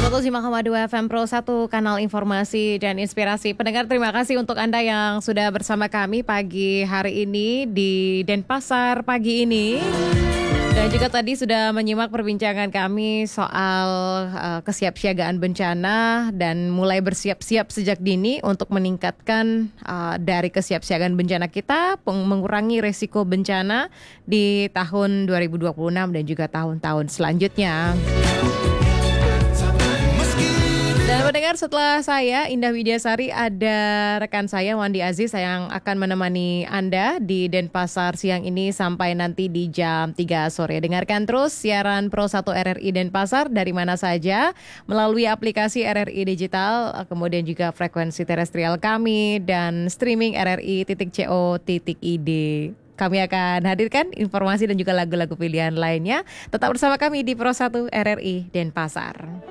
105,2 FM Pro 1, kanal informasi dan inspirasi. Pendengar, terima kasih untuk Anda yang sudah bersama kami pagi hari ini di Denpasar pagi ini. Dan juga tadi sudah menyimak perbincangan kami soal kesiapsiagaan bencana dan mulai bersiap-siap sejak dini untuk meningkatkan dari kesiapsiagaan bencana kita, mengurangi resiko bencana di tahun 2026 dan juga tahun-tahun selanjutnya. Dan mendengar, setelah saya Indah Widyasari, ada rekan saya Wandi Aziz yang akan menemani Anda di Denpasar siang ini sampai nanti di jam 3 sore. Dengarkan terus siaran Pro 1 RRI Denpasar dari mana saja melalui aplikasi RRI Digital, kemudian juga frekuensi terestrial kami dan streaming rri.co.id. Kami akan hadirkan informasi dan juga lagu-lagu pilihan lainnya. Tetap bersama kami di Pro 1 RRI Denpasar.